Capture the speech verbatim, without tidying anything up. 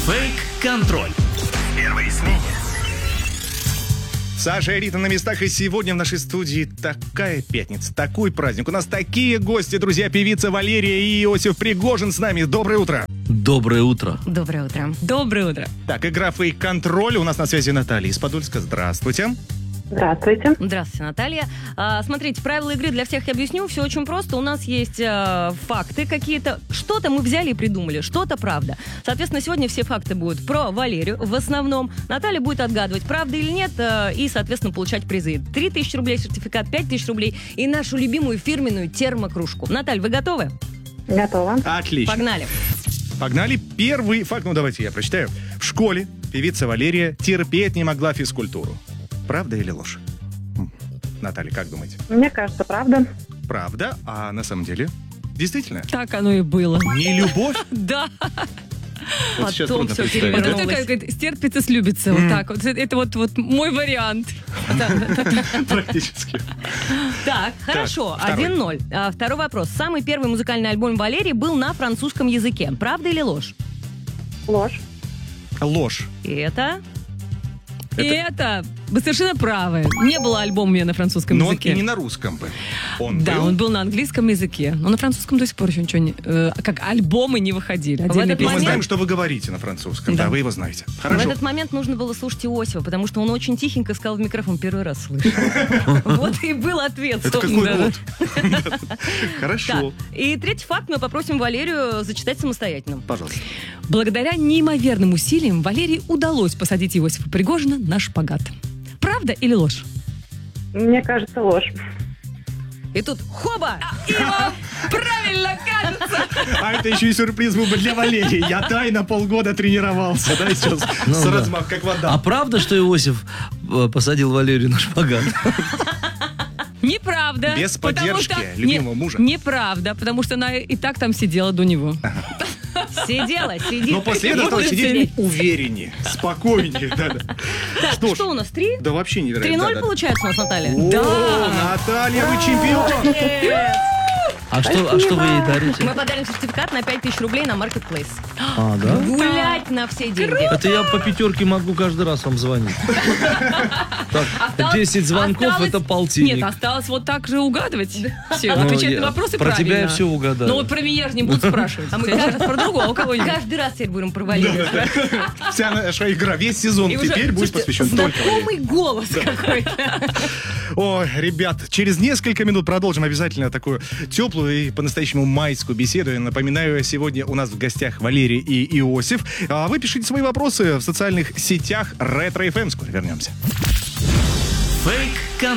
Фейк-контроль. Первые СМИ. Саша и Рита на местах, и сегодня в нашей студии такая пятница, такой праздник. У нас такие гости, друзья, певица Валерия и Иосиф Пригожин с нами. Доброе утро. Доброе утро. Доброе утро. Доброе утро. Так, игра «Фейк-контроль». У нас на связи Наталья из Подольска. Здравствуйте. Здравствуйте. Здравствуйте, Наталья. А, смотрите, правила игры для всех я объясню. Все очень просто. У нас есть а, факты какие-то. Что-то мы взяли и придумали, что-то правда. Соответственно, сегодня все факты будут про Валерию в основном. Наталья будет отгадывать, правда или нет, а, и, соответственно, получать призы. три тысячи рублей сертификат, пять тысяч рублей и нашу любимую фирменную термокружку. Наталья, вы готовы? Готова. Отлично. Погнали. Погнали. Первый факт, ну давайте я прочитаю. В школе певица Валерия терпеть не могла физкультуру. Правда или ложь? Наталья, как думаете? Мне кажется, правда. Правда, а на самом деле действительно? Так оно и было. Не любовь? Да. Вот сейчас Потом трудно всё представить. Вот да? это Вернулась. как говорит, стерпится, слюбится. Вот так вот. Это вот, вот мой вариант. Практически. Так, хорошо. второй. один ноль. А, второй вопрос. Самый первый музыкальный альбом Валерии был на французском языке. Правда или ложь? Ложь. Ложь. И это... И это вы совершенно правы. Не было альбома у меня на французском Но он языке. и не на русском бы. Он Да, был. он был на английском языке. Но на французском до сих пор еще ничего не... э, как альбомы не выходили. Отдельные этот Но мы момент- знаем, что вы говорите на французском. Да, Да. вы его знаете. В Хорошо. этот момент нужно было слушать Иосифа, потому что он очень тихенько сказал в микрофон, первый раз слышу. Вот и был ответ. Это какой собственно. год? Так, Хорошо. и третий факт мы попросим Валерию зачитать самостоятельно. Пожалуйста. Благодаря неимоверным усилиям Валерии удалось посадить Иосифа Пригожина на шпагат. Правда или ложь? Мне кажется, ложь. И тут хоба! Ива, правильно кажется! А это еще и сюрприз был бы для Валерии. Я тайно полгода тренировался, да, сейчас Ну с да. размах, как вода. А правда, что Иосиф э, посадил Валерию на шпагат? Неправда. Без потому поддержки что- любимого Не- мужа. Неправда, потому что она и так там сидела до него. Сидела, сидит. Но после этого стал Будет сидеть увереннее, спокойнее. Да, да. Так, Что ж, что у нас, три? да вообще невероятно. Три ноль Да, да. получается у нас, Наталья? О, Да. Наталья, вы чемпион! А что, а что вы ей дарите? Мы подарим сертификат на пять тысяч рублей на Marketplace. А, да? Гулять на все деньги. Это я по пятерке могу каждый раз вам звонить. Так, Осталось- десять звонков осталось- это полтинник. Нет, осталось вот так же угадывать. Все, Ну, отвечать я- на вопросы про правильно. тебя я все угадаю. Ну вот про меня же не будут спрашивать. А мы каждый раз про другого кого-нибудь. Каждый раз теперь будем про Валерию. Вся наша игра, весь сезон И уже, теперь будет слушайте, посвящен только Валерии. знакомый голос какой-то. Ой, ребят, через несколько минут продолжим обязательно такую теплую и по-настоящему майскую беседу. Я напоминаю, сегодня у нас в гостях Валерий и Иосиф. А вы пишите свои вопросы в социальных сетях Ретро эф эм. Скоро вернемся. Фейк-контроль.